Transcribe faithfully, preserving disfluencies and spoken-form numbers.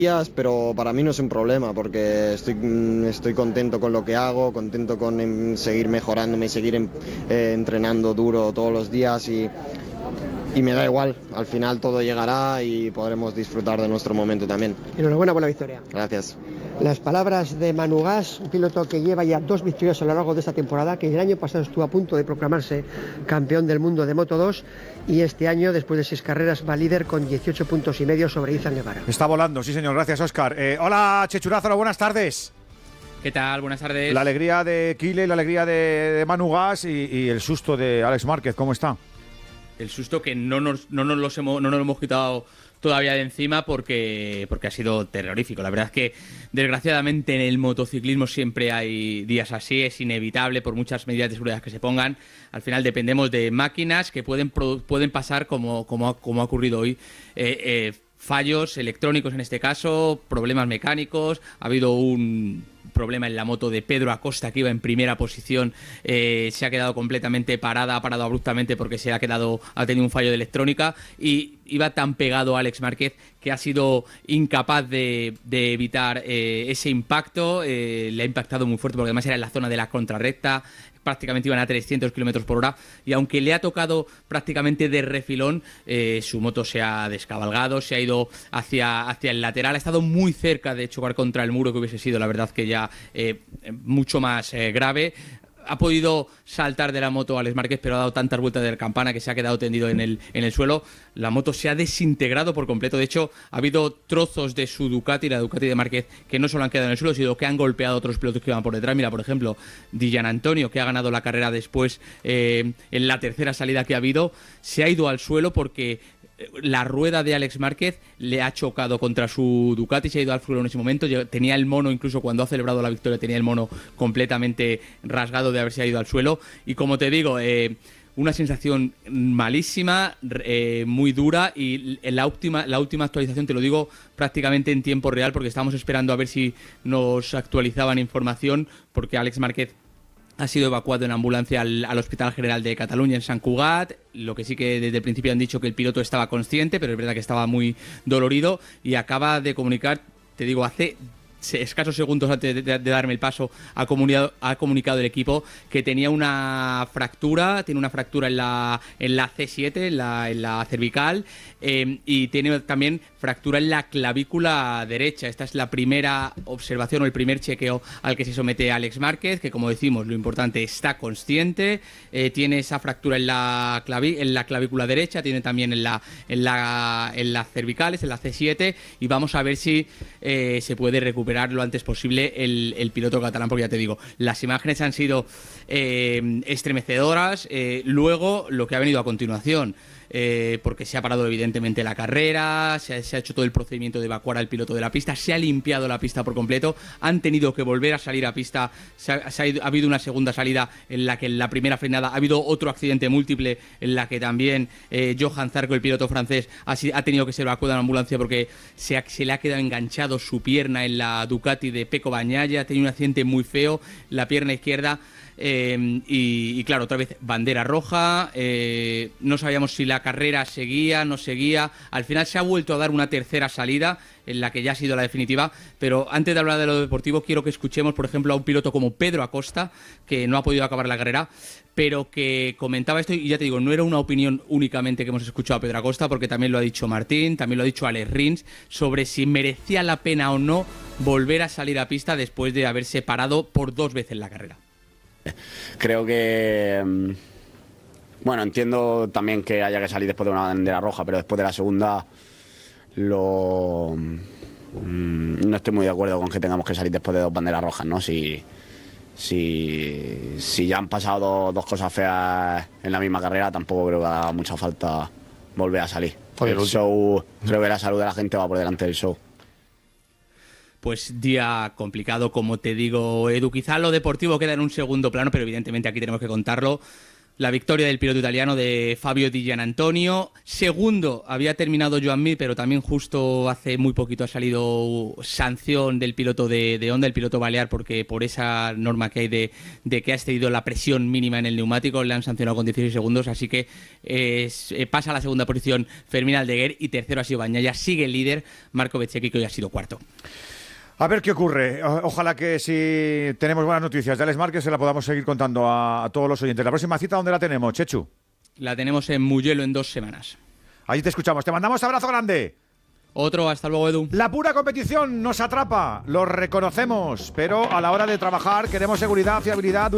Pero para mí no es un problema porque estoy, estoy contento con lo que hago, contento con em, seguir mejorándome, seguir em, eh, entrenando duro todos los días y, y me da igual, al final todo llegará y podremos disfrutar de nuestro momento también. Enhorabuena por la victoria. Gracias. Las palabras de Manu Gas, un piloto que lleva ya dos victorias a lo largo de esta temporada, que el año pasado estuvo a punto de proclamarse campeón del mundo de Moto dos y este año, después de seis carreras, va líder con dieciocho puntos y medio sobre Izan Guevara. Está volando, sí señor, gracias Óscar. Eh, hola Chechurazo, buenas tardes. ¿Qué tal? Buenas tardes. La alegría de Kile, la alegría de, de Manu Gas y, y el susto de Alex Márquez, ¿cómo está? El susto que no nos, no nos, los hemos, no nos lo hemos quitado todavía de encima porque, porque ha sido terrorífico. La verdad es que, desgraciadamente, en el motociclismo siempre hay días así, es inevitable por muchas medidas de seguridad que se pongan. Al final dependemos de máquinas que pueden, pueden pasar como, como, como ha ocurrido hoy. Eh, eh, fallos electrónicos en este caso, problemas mecánicos, ha habido un problema en la moto de Pedro Acosta que iba en primera posición, eh, se ha quedado completamente parada, ha parado abruptamente porque se ha quedado, ha tenido un fallo de electrónica y iba tan pegado a Alex Márquez que ha sido incapaz de, de evitar eh, ese impacto, eh, le ha impactado muy fuerte porque además era en la zona de la contrarrecta, prácticamente iban a trescientos kilómetros por hora y aunque le ha tocado prácticamente de refilón, eh, su moto se ha descabalgado, se ha ido hacia, hacia el lateral, ha estado muy cerca de chocar contra el muro, que hubiese sido la verdad que ya eh, mucho más eh, grave. Ha podido saltar de la moto Alex Márquez, pero ha dado tantas vueltas de la campana que se ha quedado tendido en el, en el suelo. La moto se ha desintegrado por completo. De hecho, ha habido trozos de su Ducati, la Ducati de Márquez, que no solo han quedado en el suelo, sino que han golpeado a otros pilotos que iban por detrás. Mira, por ejemplo, Di Giannantonio, que ha ganado la carrera después, eh, en la tercera salida que ha habido, se ha ido al suelo porque la rueda de Alex Márquez le ha chocado contra su Ducati, se ha ido al suelo en ese momento. Tenía el mono, incluso cuando ha celebrado la victoria, tenía el mono completamente rasgado de haberse ido al suelo. Y como te digo, eh, una sensación malísima, eh, muy dura, y la última, la última actualización, te lo digo prácticamente en tiempo real, porque estábamos esperando a ver si nos actualizaban información, porque Alex Márquez ha sido evacuado en ambulancia al, al Hospital General de Cataluña en Sant Cugat. Lo que sí que desde el principio han dicho que el piloto estaba consciente, pero es verdad que estaba muy dolorido y acaba de comunicar, te digo, hace escasos segundos antes de, de, de darme el paso, ha comunicado, ha comunicado el equipo que tenía una fractura, tiene una fractura en la, en la C siete, en la, en la cervical, eh, y tiene también fractura en la clavícula derecha. Esta es la primera observación o el primer chequeo al que se somete Alex Márquez, que como decimos, lo importante, está consciente, eh, tiene esa fractura en la, claví, en la clavícula derecha, tiene también en la, en la, en las cervicales, en la C siete, y vamos a ver si eh, se puede recuperar lo antes posible el, el piloto catalán, porque ya te digo, las imágenes han sido eh, estremecedoras. Eh, luego, lo que ha venido a continuación, eh, porque se ha parado evidentemente la carrera, se ha, se ha hecho todo el procedimiento de evacuar al piloto de la pista, se ha limpiado la pista por completo, han tenido que volver a salir a pista, se ha, se ha, ido, ha habido una segunda salida en la que en la primera frenada ha habido otro accidente múltiple en la que también eh, Johan Zarco, el piloto francés, ha, ha tenido que ser evacuado en ambulancia porque se, ha, se le ha quedado enganchado su pierna en la Ducati de Pecco Bagnaia, ha tenido un accidente muy feo, la pierna izquierda. Eh, y, y claro, otra vez bandera roja, eh, no sabíamos si la carrera seguía, no seguía. Al final se ha vuelto a dar una tercera salida en la que ya ha sido la definitiva, pero antes de hablar de lo deportivo quiero que escuchemos, por ejemplo, a un piloto como Pedro Acosta, que no ha podido acabar la carrera, pero que comentaba esto, y ya te digo, no era una opinión únicamente que hemos escuchado a Pedro Acosta, porque también lo ha dicho Martín, también lo ha dicho Alex Rins, sobre si merecía la pena o no volver a salir a pista después de haberse parado por dos veces la carrera. Creo que, bueno, entiendo también que haya que salir después de una bandera roja, pero después de la segunda lo no estoy muy de acuerdo con que tengamos que salir después de dos banderas rojas, ¿no? Si, si, si ya han pasado dos cosas feas en la misma carrera, tampoco creo que haga mucha falta volver a salir. El show, creo que la salud de la gente va por delante del show. Pues día complicado, como te digo, Edu. Quizá lo deportivo queda en un segundo plano, pero evidentemente aquí tenemos que contarlo. La victoria del piloto italiano de Fabio Di Gianantonio. Segundo había terminado Joan Mir, pero también justo hace muy poquito ha salido sanción del piloto de, de Honda, el piloto balear, porque por esa norma que hay de, de que ha excedido la presión mínima en el neumático, le han sancionado con dieciséis segundos, así que eh, pasa a la segunda posición Fermín Aldeguer y tercero ha sido Bagnaia. Sigue el líder Marco Bezzecchi, que hoy ha sido cuarto. A ver qué ocurre. Ojalá que si tenemos buenas noticias de Alex Márquez se la podamos seguir contando a, a todos los oyentes. La próxima cita, ¿dónde la tenemos, Chechu? La tenemos en Mugello en dos semanas. Allí te escuchamos. Te mandamos abrazo grande. Otro, hasta luego, Edu. La pura competición nos atrapa, lo reconocemos, pero a la hora de trabajar queremos seguridad, fiabilidad.